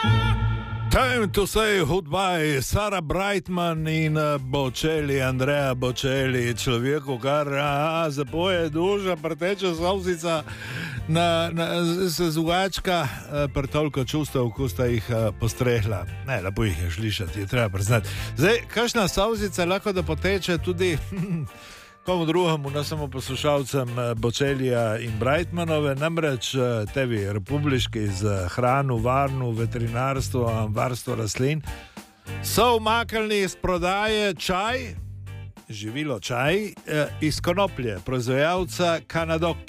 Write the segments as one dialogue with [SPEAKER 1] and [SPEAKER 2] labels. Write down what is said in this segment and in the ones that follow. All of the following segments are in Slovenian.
[SPEAKER 1] Time to say goodbye, Sara Brightman in Bocelli, Andrea Bocelli, človeku, kar zapoje duša, preteče solzica, se zugačka, toliko čustev, ko sta jih postrehla. Ne, lepo jih je slišati, je treba priznati. Zdaj, kakšna solzica lahko da poteče tudi komu drugemu, ne samo poslušalcem Bocellija in Brightmanove, namreč tebi republiški z hrano, varno, veterinarstvo, varstvo rastlin so umaknili iz prodaje čaj, živilo čaj, iz konoplje, proizvajalca Canadok.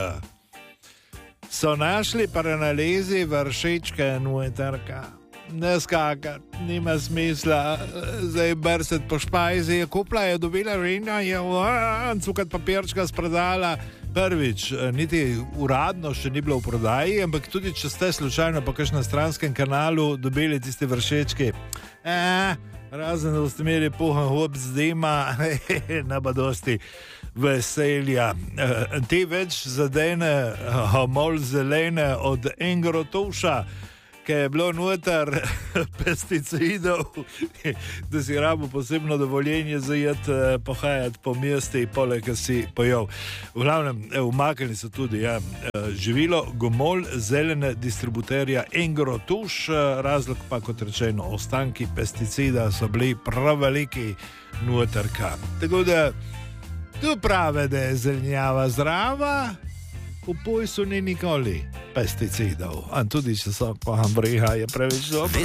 [SPEAKER 1] So našli pri analizi vršičke nuetarka. Ne skakati, nima smisla, zdaj brset po špajzi, je kupla, je dobila vina, je cukat papirčka spredala. Prvič, niti uradno še ni bilo v prodaji, ampak tudi če ste slučajno po kakšnem stranskem kanalu dobili tiste vršečki, razen da boste imeli puhan hop z dima, ne ba dosti veselja. Ti več zadene mol zelene od engrotuša, ki je bilo noter pesticidov, da si rabo posebno dovoljenje zajeti, pohajati po mesti, poleg si pojel. V glavnem, umaknili so tudi živilo gomol zelene distributerja Engrotuš, razlog pa, kot rečeno, ostanki pesticida so bili prav veliki noterka. Tako da, tu prave, da je zelenjava zdrava, v pojsu ni nikoli pesticidov. A tudi, če so pa hambriha, je preveč dobro.